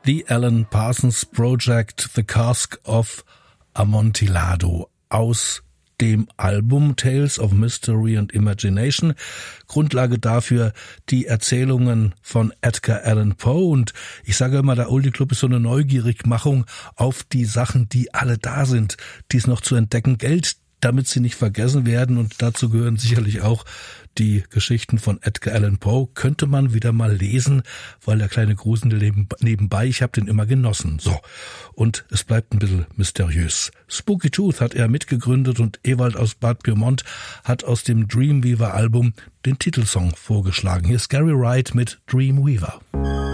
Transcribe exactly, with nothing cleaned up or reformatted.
The Alan Parsons Project, The Cask of Amontillado aus dem Album Tales of Mystery and Imagination. Grundlage dafür die Erzählungen von Edgar Allan Poe. Und ich sage immer, der Oldie Club ist so eine Neugierigmachung auf die Sachen, die alle da sind, die es noch zu entdecken gilt, damit sie nicht vergessen werden. Und dazu gehören sicherlich auch die Geschichten von Edgar Allan Poe. Könnte man wieder mal lesen, weil der kleine Grusel nebenbei, ich habe den immer genossen. So, und es bleibt ein bisschen mysteriös. Spooky Tooth hat er mitgegründet und Ewald aus Bad Pyrmont hat aus dem Dreamweaver Album den Titelsong vorgeschlagen. Hier ist Gary Wright mit Dreamweaver.